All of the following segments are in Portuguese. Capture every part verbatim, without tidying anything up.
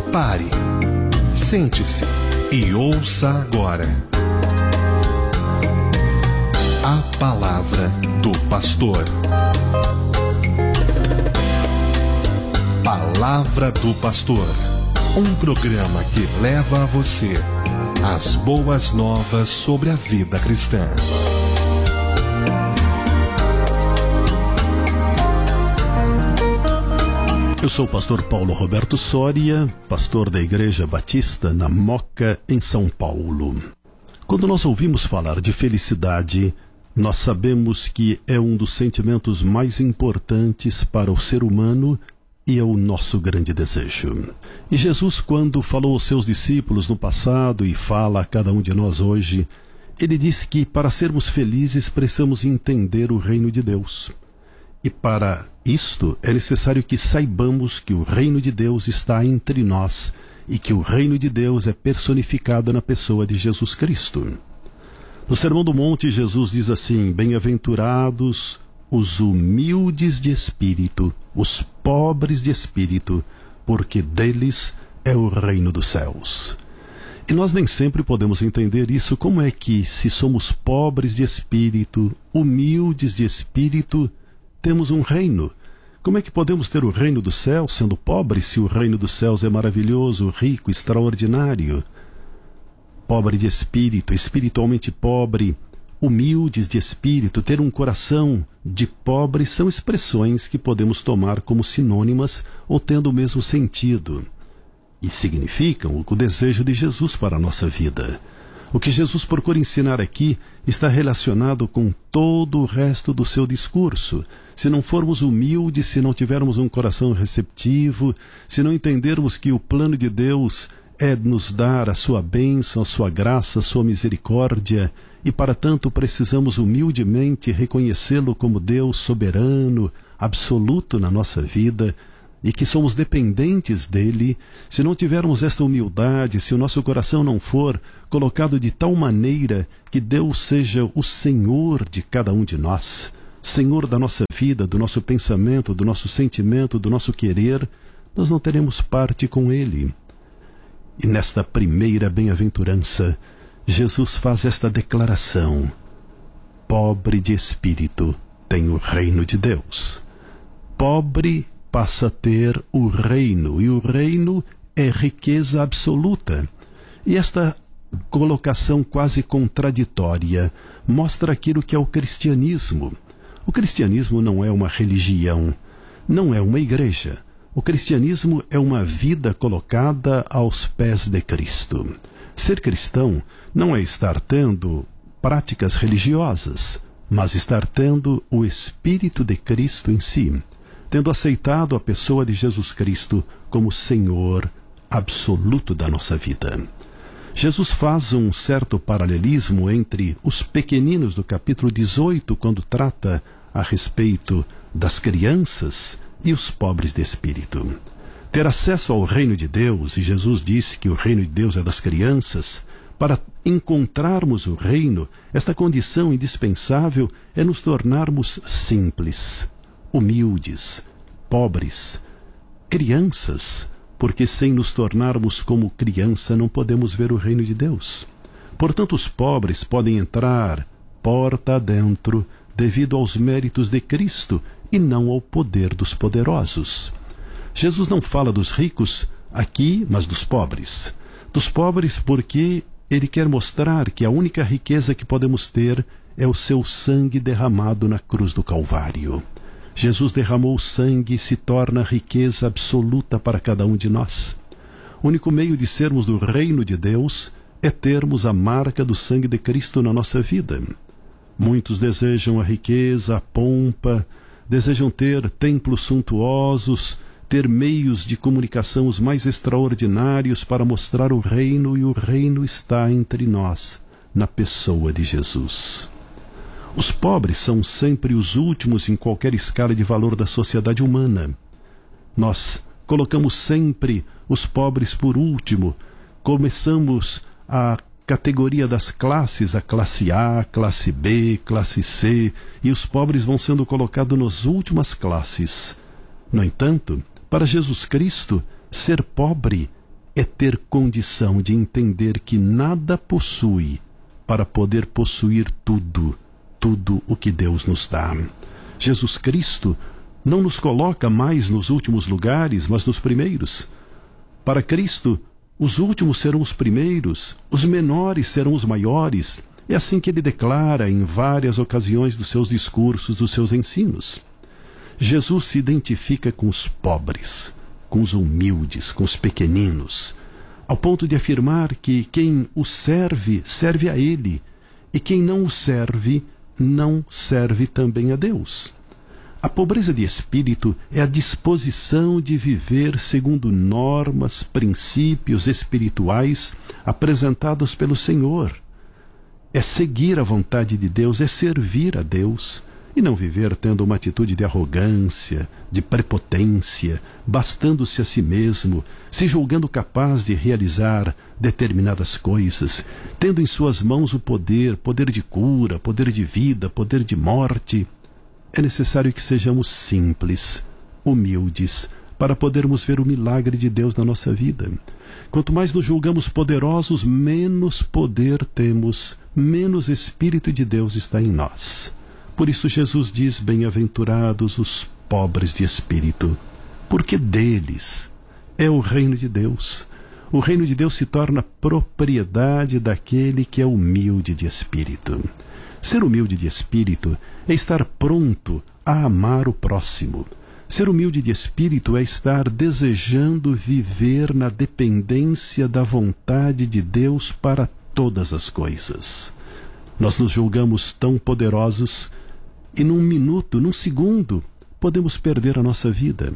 Pare, sente-se e ouça agora a palavra do pastor. Palavra do Pastor, um programa que leva a você as boas novas sobre a vida cristã. Eu sou o pastor Paulo Roberto Soria, pastor da Igreja Batista na Moca, em São Paulo. Quando nós ouvimos falar de felicidade, nós sabemos que é um dos sentimentos mais importantes para o ser humano e é o nosso grande desejo. E Jesus, quando falou aos seus discípulos no passado e fala a cada um de nós hoje, ele diz que para sermos felizes precisamos entender o reino de Deus. E para isto é necessário que saibamos que o reino de Deus está entre nós e que o reino de Deus é personificado na pessoa de Jesus Cristo. No Sermão do Monte, Jesus diz assim: bem-aventurados os humildes de espírito, os pobres de espírito, porque deles é o reino dos céus. E nós nem sempre podemos entender isso. Como é que, se somos pobres de espírito, humildes de espírito, temos um reino? Como é que podemos ter o reino dos céus sendo pobres, se o reino dos céus é maravilhoso, rico, extraordinário? Pobre de espírito, espiritualmente pobre, humildes de espírito, ter um coração de pobre, são expressões que podemos tomar como sinônimas ou tendo o mesmo sentido. E significam o desejo de Jesus para a nossa vida. O que Jesus procura ensinar aqui está relacionado com todo o resto do seu discurso. Se não formos humildes, se não tivermos um coração receptivo, se não entendermos que o plano de Deus é nos dar a sua bênção, a sua graça, a sua misericórdia, e para tanto precisamos humildemente reconhecê-lo como Deus soberano, absoluto na nossa vida, e que somos dependentes dele. Se não tivermos esta humildade, se o nosso coração não for colocado de tal maneira que Deus seja o Senhor de cada um de nós, Senhor da nossa vida, do nosso pensamento, do nosso sentimento, do nosso querer, nós não teremos parte com ele. E nesta primeira bem-aventurança, Jesus faz esta declaração: pobre de espírito tem o reino de Deus. Pobre passa a ter o reino, e o reino é riqueza absoluta. E esta colocação quase contraditória mostra aquilo que é o cristianismo. O cristianismo não é uma religião, não é uma igreja. O cristianismo é uma vida colocada aos pés de Cristo. Ser cristão não é estar tendo práticas religiosas, mas estar tendo o Espírito de Cristo em si, tendo aceitado a pessoa de Jesus Cristo como Senhor absoluto da nossa vida. Jesus faz um certo paralelismo entre os pequeninos do capítulo dezoito, quando trata a respeito das crianças, e os pobres de espírito. Ter acesso ao reino de Deus, e Jesus disse que o reino de Deus é das crianças, para encontrarmos o reino, esta condição indispensável é nos tornarmos simples, humildes, pobres, crianças, porque sem nos tornarmos como criança não podemos ver o reino de Deus. Portanto, os pobres podem entrar porta adentro devido aos méritos de Cristo e não ao poder dos poderosos. Jesus não fala dos ricos aqui, mas dos pobres. Dos pobres porque ele quer mostrar que a única riqueza que podemos ter é o seu sangue derramado na cruz do Calvário. Jesus derramou sangue e se torna riqueza absoluta para cada um de nós. O único meio de sermos do reino de Deus é termos a marca do sangue de Cristo na nossa vida. Muitos desejam a riqueza, a pompa, desejam ter templos suntuosos, ter meios de comunicação os mais extraordinários para mostrar o reino, e o reino está entre nós, na pessoa de Jesus. Os pobres são sempre os últimos em qualquer escala de valor da sociedade humana. Nós colocamos sempre os pobres por último. Começamos a categoria das classes, a classe A, classe B, classe C, e os pobres vão sendo colocados nas últimas classes. No entanto, para Jesus Cristo, ser pobre é ter condição de entender que nada possui para poder possuir tudo, tudo o que Deus nos dá. Jesus Cristo não nos coloca mais nos últimos lugares, mas nos primeiros. Para Cristo, os últimos serão os primeiros, os menores serão os maiores. É assim que ele declara em várias ocasiões dos seus discursos, dos seus ensinos. Jesus se identifica com os pobres, com os humildes, com os pequeninos, ao ponto de afirmar que quem o serve, serve a ele, e quem não o serve, não serve também a Deus. A pobreza de espírito é a disposição de viver segundo normas, princípios espirituais apresentados pelo Senhor. É seguir a vontade de Deus, é servir a Deus, e não viver tendo uma atitude de arrogância, de prepotência, bastando-se a si mesmo, se julgando capaz de realizar determinadas coisas, tendo em suas mãos o poder, poder de cura, poder de vida, poder de morte. É necessário que sejamos simples, humildes, para podermos ver o milagre de Deus na nossa vida. Quanto mais nos julgamos poderosos, menos poder temos, menos Espírito de Deus está em nós. Por isso Jesus diz: bem-aventurados os pobres de espírito, porque deles é o reino de Deus. O reino de Deus se torna propriedade daquele que é humilde de espírito. Ser humilde de espírito é estar pronto a amar o próximo. Ser humilde de espírito é estar desejando viver na dependência da vontade de Deus para todas as coisas. Nós nos julgamos tão poderosos e num minuto, num segundo, podemos perder a nossa vida.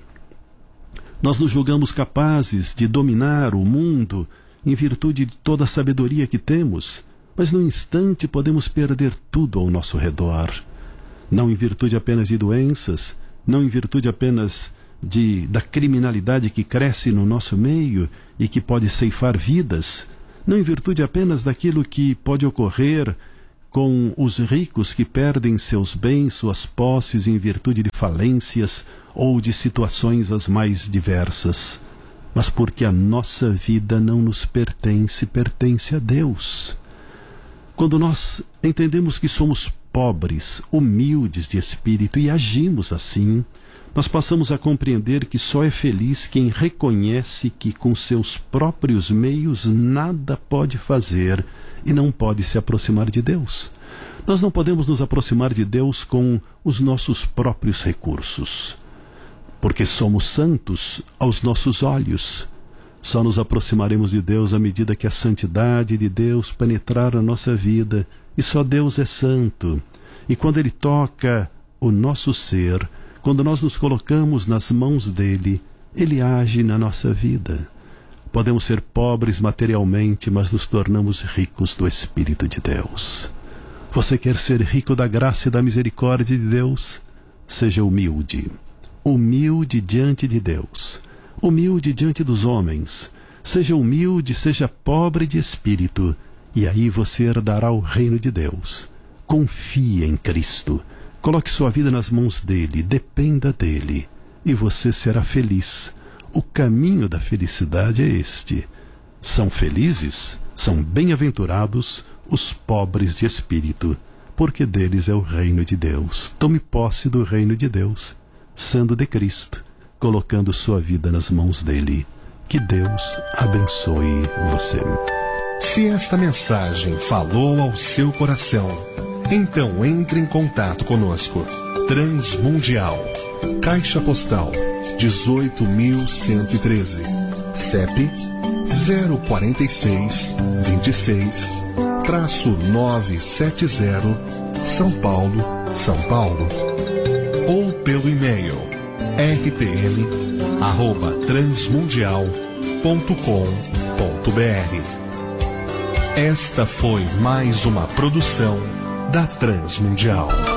Nós nos julgamos capazes de dominar o mundo em virtude de toda a sabedoria que temos, mas num instante podemos perder tudo ao nosso redor. Não em virtude apenas de doenças, não em virtude apenas de, da criminalidade que cresce no nosso meio e que pode ceifar vidas, não em virtude apenas daquilo que pode ocorrer com os ricos que perdem seus bens, suas posses em virtude de falências ou de situações as mais diversas, mas porque a nossa vida não nos pertence, pertence a Deus. Quando nós entendemos que somos pobres, humildes de espírito e agimos assim, nós passamos a compreender que só é feliz quem reconhece que com seus próprios meios nada pode fazer e não pode se aproximar de Deus. Nós não podemos nos aproximar de Deus com os nossos próprios recursos, porque somos santos aos nossos olhos. Só nos aproximaremos de Deus à medida que a santidade de Deus penetrar a nossa vida, e só Deus é santo. E quando Ele toca o nosso ser, quando nós nos colocamos nas mãos dEle, Ele age na nossa vida. Podemos ser pobres materialmente, mas nos tornamos ricos do Espírito de Deus. Você quer ser rico da graça e da misericórdia de Deus? Seja humilde. Humilde diante de Deus. Humilde diante dos homens. Seja humilde, seja pobre de espírito, e aí você herdará o reino de Deus. Confie em Cristo. Coloque sua vida nas mãos dele, dependa dele, e você será feliz. O caminho da felicidade é este. São felizes, são bem-aventurados os pobres de espírito, porque deles é o reino de Deus. Tome posse do reino de Deus, sendo de Cristo, colocando sua vida nas mãos dele. Que Deus abençoe você. Se esta mensagem falou ao seu coração, então entre em contato conosco. Transmundial, Caixa Postal dezoito mil cento e treze, C E P zero quarenta e seis, vinte e seis, novecentos e setenta, São Paulo, São Paulo. Ou pelo e-mail r t m arroba transmundial ponto com ponto b r. Esta foi mais uma produção da Transmundial.